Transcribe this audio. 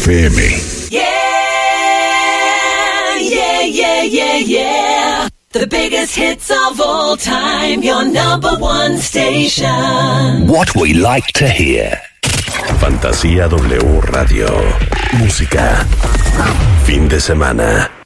FM. Yeah, yeah, yeah, yeah, yeah. The biggest hits of all time, your number one station. What we like to hear. Fantasía W Radio. Música. Fin de semana.